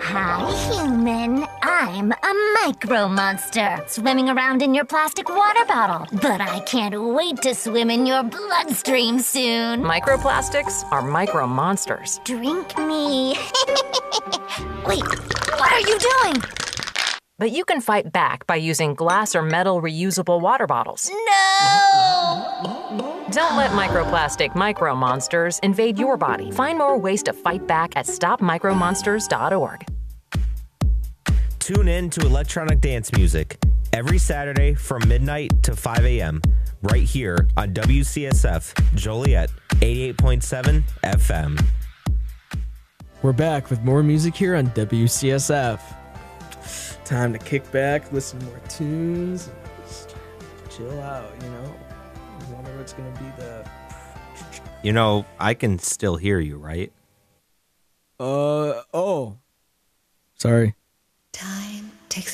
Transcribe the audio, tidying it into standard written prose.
Hi, human. I'm a micro monster, swimming around in your plastic water bottle. But I can't wait to swim in your bloodstream soon. Microplastics are micro monsters. Drink me. Wait, what are you doing? But you can fight back by using glass or metal reusable water bottles. No! Don't let microplastic micro monsters invade your body. Find more ways to fight back at stopmicromonsters.org. Tune in to electronic dance music every Saturday from midnight to 5 a.m. right here on WCSF Joliet 88.7 FM. We're back with more music here on WCSF. Time to kick back, listen to more tunes, and just chill out, you know? I wonder what's going to be the... You know, I can still hear you, right? Oh. Sorry.